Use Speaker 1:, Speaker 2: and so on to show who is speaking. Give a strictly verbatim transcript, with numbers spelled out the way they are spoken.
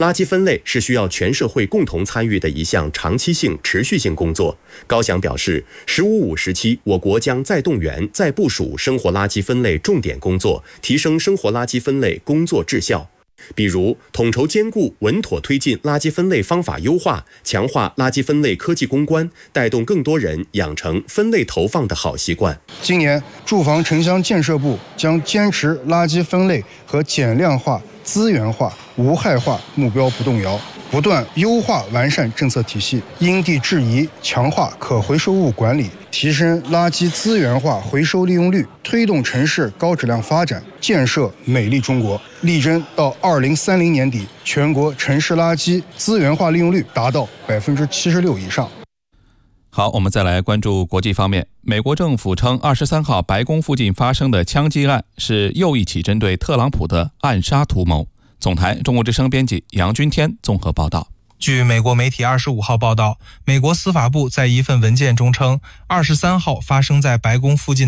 Speaker 1: 垃圾分类是需要全社会共同参与的一项长期性、持续性工作。高翔表示，十五五时期，我国将再动员、再部署生活垃圾分类重点工作，提升生活垃圾分类工作质效。比如，统筹兼顾、稳妥推进垃圾分类方法优化，强化垃圾分类科技攻关，带动更多人养成分类投放的好习惯。
Speaker 2: 今年，住房城乡建设部将坚持垃圾分类和减量化、资源化、无害化目标不动摇，不断优化完善政策体系，因地制宜强化可回收物管理，提升垃圾资源化回收利用率，推动城市高质量发展，建设美丽中国，力争到二零三零年底，全国城市垃圾资源化利用率达到百分之七十六以上。
Speaker 3: 好，我们再来关注国际方面。美国政府称，二十三号白宫附近发生的枪击案是又一起针对特朗普的暗杀图谋。总台中国之声编辑杨军天综合报道。
Speaker 4: 据美国媒体二十五号报道，美国司法部在一份文件中称，二十三号发生在白宫附近